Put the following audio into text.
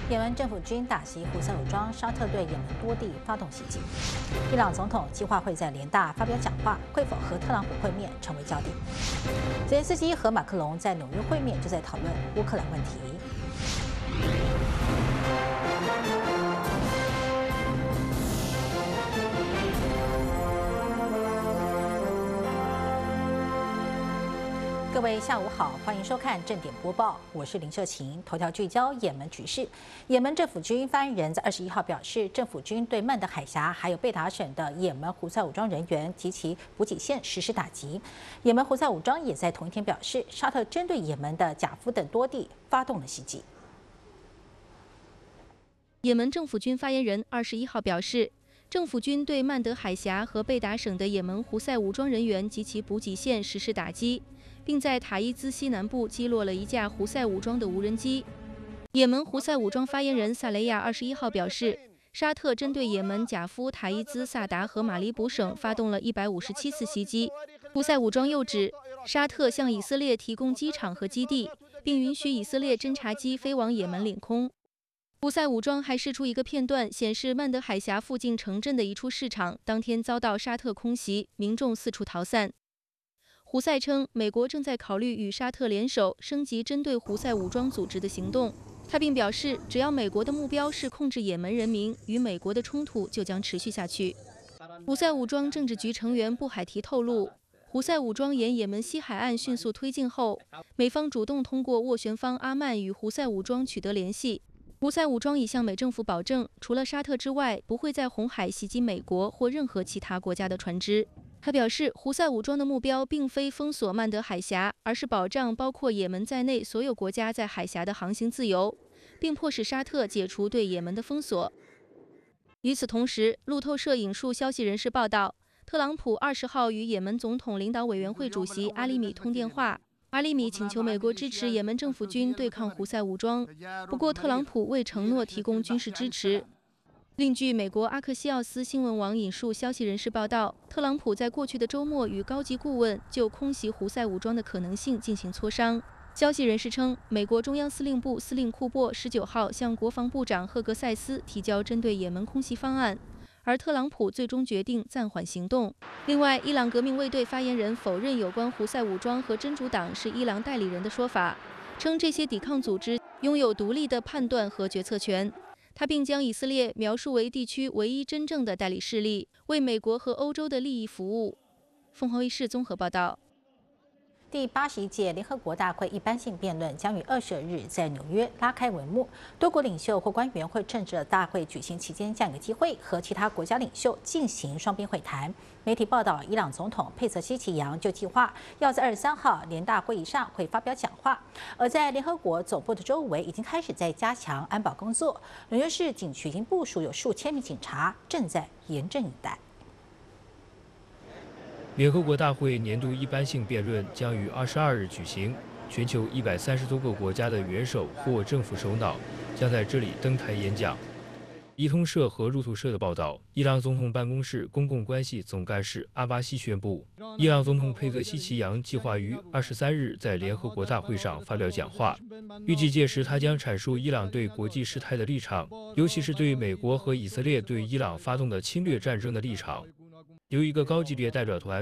也门政府军打击胡塞武装，沙特对也门多地发动袭击。伊朗总统计划会在联大发表讲话，会否和特朗普会面成为焦点。泽连斯基和马克龙在纽约会面，就在讨论乌克兰问题。各位下午好，欢迎收看正点播报，我是林秀琴。头条聚焦也门局势。也门政府军发言人在21号表示，政府军对曼德海峡还有贝达省的也门胡塞武装人员及其补给线实施打击。也门胡塞武装也在同一天表示，沙特针对也门的贾夫等多地发动了袭击。 也门政府军发言人21号表示，政府军对曼德海峡和贝达省的也门胡塞武装人员及其补给线实施打击，并在塔伊兹西南部击落了一架胡塞武装的无人机。也门胡塞武装发言人萨雷亚21号表示，沙特针对也门贾夫、塔伊兹、萨达和马里卜省发动了157次袭击。胡塞武装又指，沙特向以色列提供机场和基地，并允许以色列侦察机飞往也门领空。胡塞武装还释出一个片段，显示曼德海峡附近城镇的一处市场当天遭到沙特空袭，民众四处逃散。胡塞称，美国正在考虑与沙特联手，升级针对胡塞武装组织的行动。他并表示，只要美国的目标是控制也门人民，与美国的冲突就将持续下去。胡塞武装政治局成员布海提透露，胡塞武装沿也门西海岸迅速推进后，美方主动通过斡旋方阿曼与胡塞武装取得联系。胡塞武装已向美政府保证，除了沙特之外，不会在红海袭击美国或任何其他国家的船只。他表示，胡塞武装的目标并非封锁曼德海峡，而是保障包括也门在内所有国家在海峡的航行自由，并迫使沙特解除对也门的封锁。与此同时，路透社引述消息人士报道，特朗普20号与也门总统领导委员会主席阿里米通电话。阿里米请求美国支持也门政府军对抗胡塞武装，不过特朗普未承诺提供军事支持。另据美国阿克西奥斯新闻网引述消息人士报道，特朗普在过去的周末与高级顾问就空袭胡塞武装的可能性进行磋商。消息人士称，美国中央司令部司令库珀19号向国防部长赫格塞斯提交针对也门空袭方案，而特朗普最终决定暂缓行动。另外，伊朗革命卫队发言人否认有关胡塞武装和真主党是伊朗代理人的说法，称这些抵抗组织拥有独立的判断和决策权。他并将以色列描述为地区唯一真正的代理势力，为美国和欧洲的利益服务。凤凰卫视综合报道。 第81届联合国大会一般性辩论将于20日在纽约拉开帷幕，多国领袖或官员会趁着大会举行期间这样一个机会，和其他国家领袖进行双边会谈。媒体报道，伊朗总统佩泽西奇扬就计划要在23号联大会议上会发表讲话，而在联合国总部的周围已经开始在加强安保工作，纽约市警区已经部署有数千名警察，正在严阵以待。 联合国大会年度一般性辩论将于22日举行，全球130多个国家的元首或政府首脑将在这里登台演讲。伊通社和路透社的报道，伊朗总统办公室公共关系总干事阿巴西宣布，伊朗总统佩泽西奇扬计划于23日在联合国大会上发表讲话，预计届时他将阐述伊朗对国际事态的立场，尤其是对美国和以色列对伊朗发动的侵略战争的立场。由一个高级别代表团